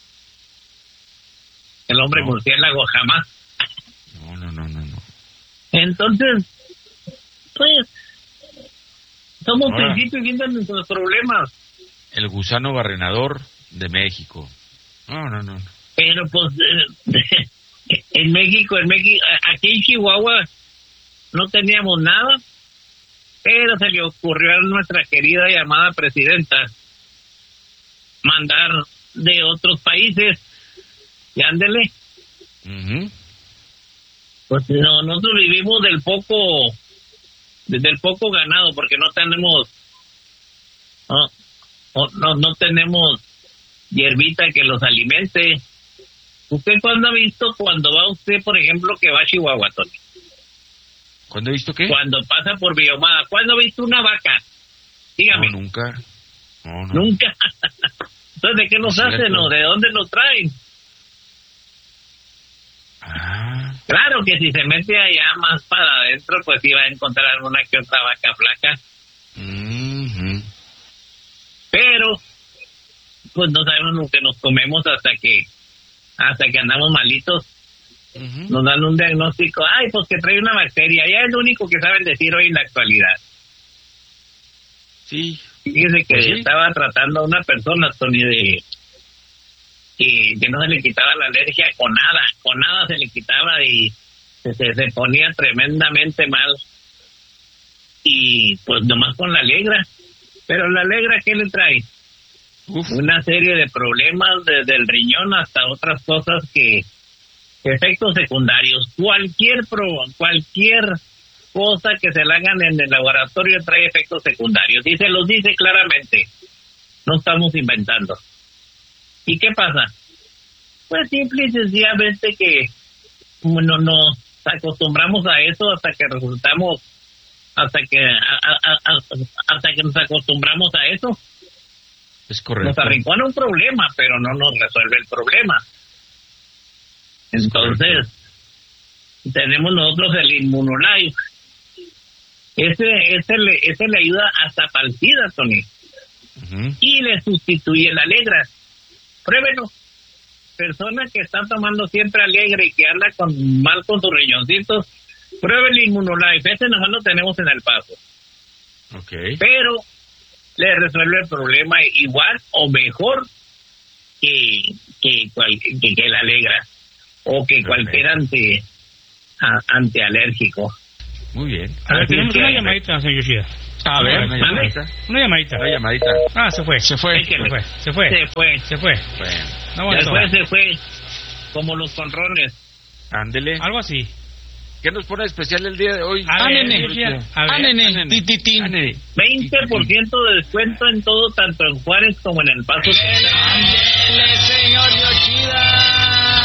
El hombre no. murciélago jamás. No, no, no, no, no. Entonces, pues, somos Ahora, principios y fin de nuestros problemas. El gusano barrenador de México. No, no, no. Pero pues, eh, en México, en México, aquí en Chihuahua no teníamos nada, pero se le ocurrió a nuestra querida y amada presidenta mandar de otros países, y ándele. Uh-huh. Pues no, nosotros vivimos del poco, del poco ganado, porque no tenemos, no, no, no tenemos hierbita que los alimente. ¿Usted cuándo ha visto cuando va usted, por ejemplo, que va a Chihuahua, Tony? ¿Cuándo ha visto qué? Cuando pasa por Biomada. ¿Cuándo ha visto una vaca? Dígame. No, nunca. No, no. Nunca. Entonces, ¿de qué nos no hacen o de dónde nos traen? Ah. Claro que si se mete allá más para adentro, pues iba a encontrar una que otra vaca flaca. Mm-hmm. Pero, pues no sabemos lo que nos comemos hasta que hasta que andamos malitos. Uh-huh. Nos dan un diagnóstico, ay, pues que trae una bacteria. Ya es lo único que saben decir hoy en la actualidad. Sí. Fíjese que pues sí. estaba tratando a una persona, Tony, de que, que no se le quitaba la alergia con nada, con nada se le quitaba y se, se, se ponía tremendamente mal. Y pues nomás con la Alegra. Pero la Alegra, ¿qué le trae? Uf. Una serie de problemas desde el riñón hasta otras cosas que efectos secundarios. Cualquier pro, cualquier cosa que se la hagan en el laboratorio trae efectos secundarios y se los dice claramente. No estamos inventando. ¿Y qué pasa? Pues simple y sencillamente que no nos acostumbramos a eso hasta que resultamos hasta que a, a, a, hasta que nos acostumbramos a eso. Es correcto. Nos arrincona un problema, pero no nos resuelve el problema. Entonces, tenemos nosotros el Immunolife. Ese, ese, le, ese le ayuda hasta para el SIDA, Tony. Uh-huh. Y le sustituye el Alegra. Pruébelo. Persona que está tomando siempre Alegra y que anda con, mal con sus riñoncitos, pruebe el Immunolife. Ese nomás lo tenemos en El Paso. Okay. Pero le resuelve el problema igual o mejor que que, cual, que, que el Alegra o que cualquier anti, a, antialérgico. Muy bien. A ver, tenemos una llamadita, señor Yoshida. A ver, una llamadita. Una llamadita. Una llamadita. Ah, se fue. Se fue. Se fue. Se fue. Se fue. Se fue. Bueno. No, Después se fue. Como los conrones. Ándele. Algo así. ¿Qué nos pone especial el día de hoy? Ánene. Ánene. Tititín. veinte por ciento de descuento en todo, tanto en Juárez como en El Paso. ¡Ándele, señor Yoshida!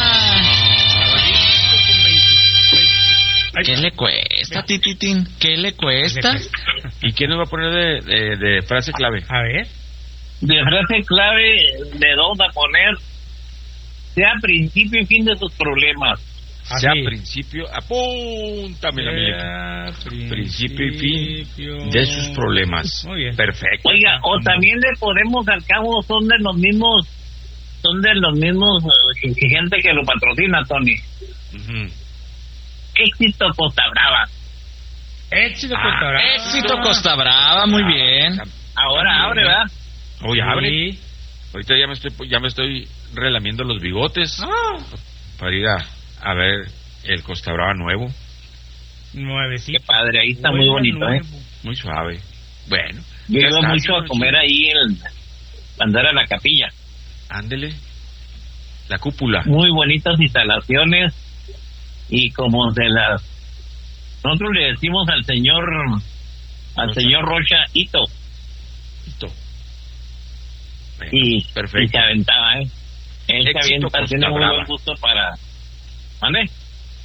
¿Qué le cuesta, Tititín? ¿Qué le cuesta? ¿Y quién nos va a poner de, de, de frase clave? A ver. De frase clave, ¿de dónde poner? Sea principio y fin de sus problemas. Sea Así. Principio, apúntame la principio, principio y fin de sus problemas. Muy bien. Perfecto. Oiga, o también le podemos, al cabo, son de los mismos, son de los mismos uh, gente que lo patrocina, Tony. Uh-huh. Éxito Costa Brava. Éxito ah, Costa Brava. Éxito Costa Brava, muy bien. Ahora abre, ¿verdad? Oye, abre. Ahorita ya me estoy, ya me estoy relamiendo los bigotes ah. para ir a a ver el Costa Brava nuevo. Nuevecito. Qué padre, ahí está muy bonito, nuevo. ¿eh? Muy suave. Bueno. Yo iba mucho a comer ahí, el, andar a la capilla. Ándele. La cúpula. Muy bonitas instalaciones y como de las... Nosotros le decimos al señor, al Rocha. señor Rocha, Hito. Hito. Bueno, y, perfecto. Y se aventaba, ¿eh? Él se avienta, tiene muy brava. buen gusto para... ¿Vale?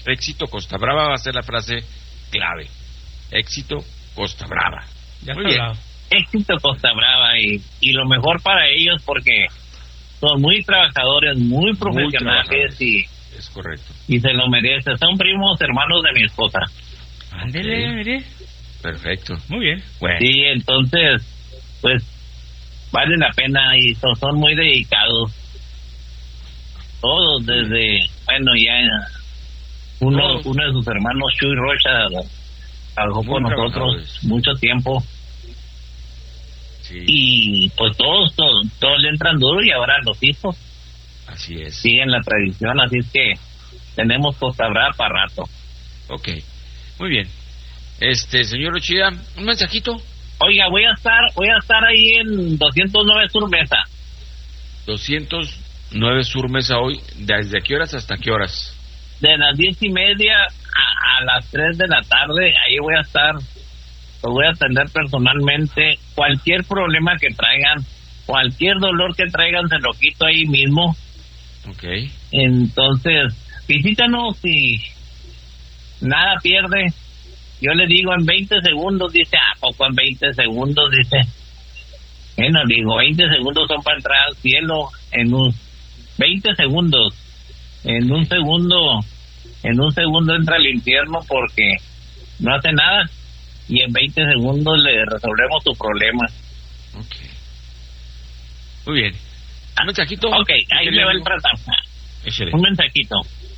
Éxito Costa Brava va a ser la frase clave. Éxito Costa Brava. Ya muy está bien. hablado. Éxito Costa Brava y, y lo mejor para ellos porque son muy trabajadores, muy profesionales trabajadores. y, Es correcto. y se lo merecen. Son primos hermanos de mi esposa. Ándele, Ok. mire. Perfecto. Muy bien. Bueno, Sí, entonces, pues vale la pena y son, son muy dedicados. Todos desde, bueno, ya uno, Todos. uno de sus hermanos, Chuy Rocha, trabajó Muy con nosotros trabajadores. mucho tiempo. sí, Y pues todos, todos, todos le entran duro y ahora los hijos así es. siguen la tradición, así es que tenemos Costa Brava para rato. Ok, muy bien. Este, señor Ochida, un mensajito. Oiga, voy a estar, voy a estar ahí en doscientos nueve Sur Mesa. doscientos nueve Sur Mesa hoy. ¿Desde qué horas hasta qué horas? De las diez y media a, a las tres de la tarde, ahí voy a estar, los voy a atender personalmente. Cualquier problema que traigan, cualquier dolor que traigan, se lo quito ahí mismo. Ok. Entonces, visítanos y nada pierde. Yo le digo en veinte segundos, dice, ¿a poco en veinte segundos? Dice, bueno, digo, veinte segundos son para entrar al cielo, en un veinte segundos, en un segundo, en un segundo entra al infierno porque no hace nada y en veinte segundos le resolvemos tu problema. Ok. Muy bien. ¿Un mensajito? Ok, ahí le va el tratado. Échale. Un mensajito.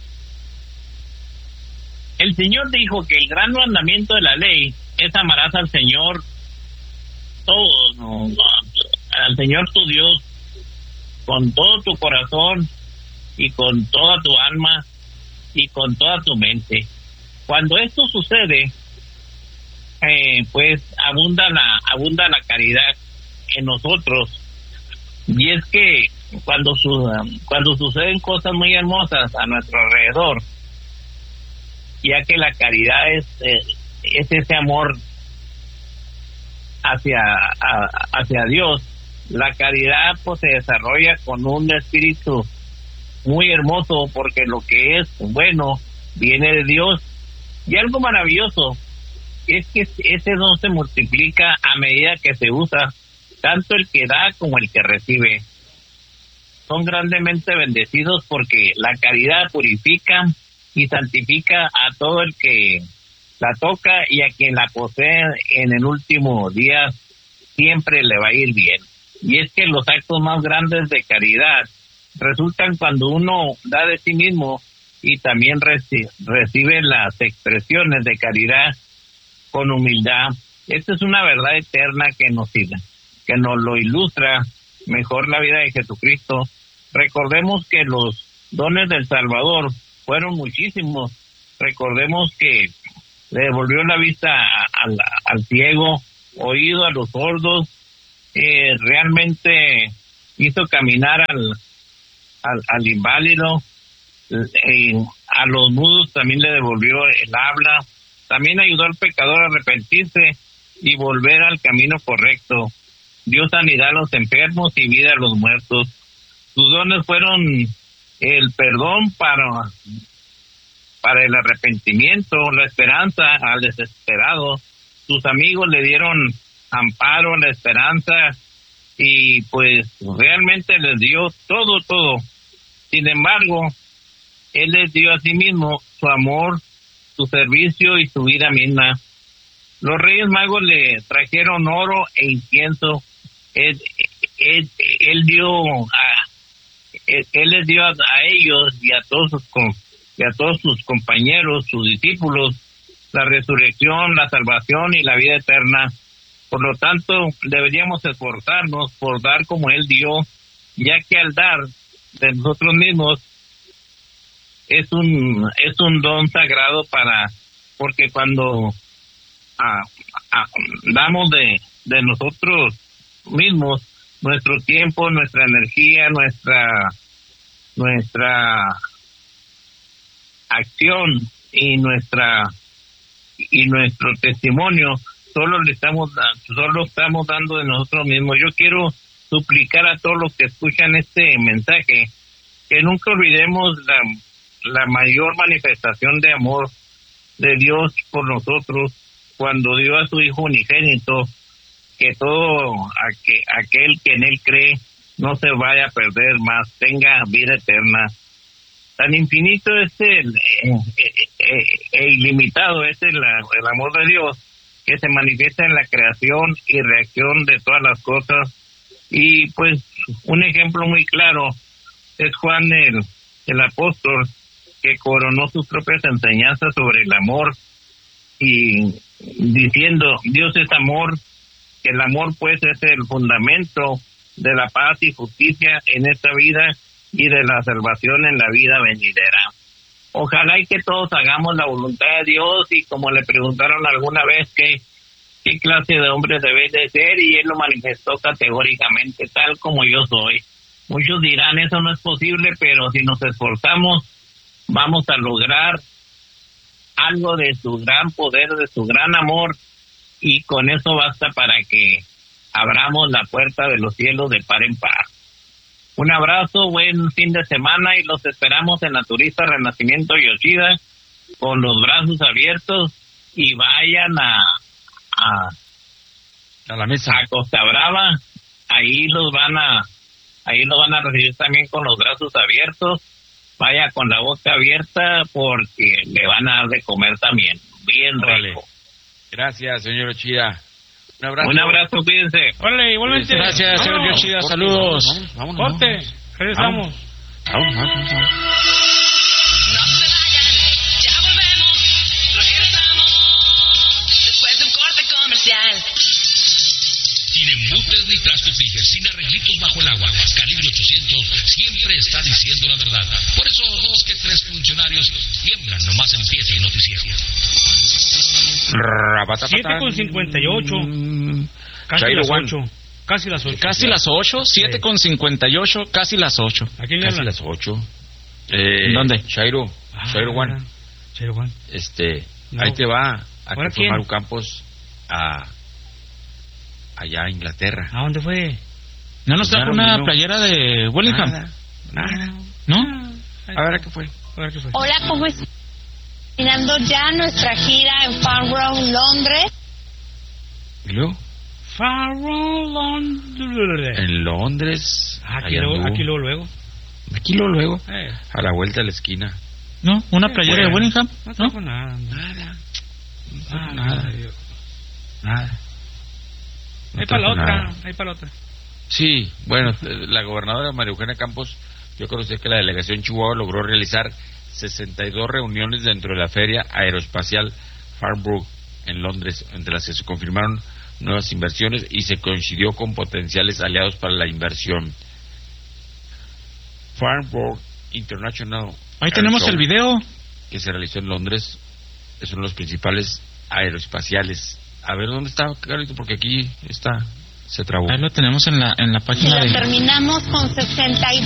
El Señor dijo que el gran mandamiento de la ley es amarás al Señor, todo, no, no, al Señor tu Dios, con todo tu corazón y con toda tu alma y con toda tu mente. Cuando esto sucede, eh, pues abunda la abunda la caridad en nosotros. Y es que cuando su, cuando suceden cosas muy hermosas a nuestro alrededor, ya que la caridad es eh, es ese amor hacia a, hacia Dios, la caridad pues se desarrolla con un espíritu muy hermoso porque lo que es bueno viene de Dios. Y algo maravilloso es que ese don se multiplica a medida que se usa, tanto el que da como el que recibe. Son grandemente bendecidos porque la caridad purifica y santifica a todo el que la toca y a quien la posee en el último día siempre le va a ir bien. Y es que los actos más grandes de caridad resultan cuando uno da de sí mismo y también reci- recibe las expresiones de caridad con humildad. Esta es una verdad eterna que nos que nos lo ilustra mejor la vida de Jesucristo. Recordemos que los dones del Salvador fueron muchísimos. Recordemos que le devolvió la vista al, al ciego, oído a los sordos, eh, realmente hizo caminar al, al, al inválido, eh, a los mudos también le devolvió el habla, también ayudó al pecador a arrepentirse y volver al camino correcto. Dio sanidad a los enfermos y vida a los muertos. Sus dones fueron el perdón para, para el arrepentimiento, la esperanza al desesperado. Sus amigos le dieron amparo, la esperanza, y pues realmente les dio todo, todo. Sin embargo, Él les dio a sí mismo su amor, su servicio y su vida misma. Los Reyes Magos le trajeron oro e incienso. Él, él, él dio a, él, él les dio a, a ellos y a todos sus y a todos sus compañeros, sus discípulos, la resurrección, la salvación y la vida eterna. Por lo tanto, deberíamos esforzarnos por dar como Él dio, ya que al dar de nosotros mismos es un es un don sagrado para porque cuando ah, ah, damos de de nosotros mismos, nuestro tiempo, nuestra energía, nuestra nuestra acción y nuestra y nuestro testimonio, solo le estamos solo estamos dando de nosotros mismos. Yo quiero suplicar a todos los que escuchan este mensaje que nunca olvidemos la la mayor manifestación de amor de Dios por nosotros cuando dio a su Hijo unigénito, que todo aquel, aquel que en Él cree no se vaya a perder más, tenga vida eterna. Tan infinito es el eh, eh, eh, ilimitado es el, el amor de Dios, que se manifiesta en la creación y reacción de todas las cosas. Y pues un ejemplo muy claro es Juan el, el apóstol, que coronó sus propias enseñanzas sobre el amor y diciendo: Dios es amor, que el amor pues es el fundamento de la paz y justicia en esta vida y de la salvación en la vida venidera. Ojalá y que todos hagamos la voluntad de Dios, y como le preguntaron alguna vez que qué clase de hombre debe de ser, y él lo manifestó categóricamente: tal como yo soy. Muchos dirán, eso no es posible, pero si nos esforzamos vamos a lograr algo de su gran poder, de su gran amor, y con eso basta para que abramos la puerta de los cielos de par en par. Un abrazo, buen fin de semana, y los esperamos en la Turista Renacimiento Yoshida con los brazos abiertos, y vayan a a, a la mesa, a Costa Brava. Ahí los van a ahí los van a recibir también con los brazos abiertos. Vaya con la boca abierta, porque le van a dar de comer también, bien rico. Gracias, señor Yoshida. Un abrazo. Un abrazo, cuídense. Hola, igualmente. Gracias, señor Yoshida, saludos. Vámonos, vámonos. Corte, regresamos. Vamos, vamos, vamos. No se vayan, ya volvemos, regresamos, después de un corte comercial. Sin embutes ni traste fríger, sin arreglitos bajo el agua, Calibre ochocientos siempre está diciendo la verdad. Por eso dos que tres funcionarios tiemblan nomás empieza el noticiero. siete con cincuenta y ocho. Casi Chairo las One. ocho. Casi las ocho. Casi las ocho, siete con cincuenta y ocho, casi las ocho. ¿A quién le Casi hablan? las ocho. Eh, ¿Dónde? Chairo, Ah, Chairo One. Chairo One. Este, No. ahí te va a ¿Ahora conformar quién? un Campos a allá a Inglaterra. ¿A dónde fue? ¿No nos trajo Claro, una no. playera de Wellingham? Nada, nada. ¿No? A ver, ¿a qué fue? A ver qué fue. Hola, ¿cómo estás? Terminando ya nuestra gira en Farnborough, Londres. ¿Y luego? Farnborough, Londres. En Londres. Aquí allá luego, anduvo. aquí luego, luego. Aquí luego, luego. Eh. A la vuelta de la esquina. ¿No? ¿Una Qué playera bueno. de Wellingham? No ¿No? trajo nada. Nada. No trajo Ah, nada. Dios. Nada. No Ahí para la trajo otra, nada. ahí para la otra. Sí, bueno, la gobernadora María Eugenia Campos dio a conocer que la delegación Chihuahua logró realizar sesenta y dos reuniones dentro de la Feria Aeroespacial Farnborough en Londres, entre las que se confirmaron nuevas inversiones y se coincidió con potenciales aliados para la inversión. Farnborough International Ahí tenemos Air el Show, video. que se realizó en Londres, es uno de los principales aeroespaciales. A ver, ¿dónde está, Carlito? Porque aquí está, se trabó. Ahí lo tenemos en la, en la página Y de... lo terminamos con sesenta y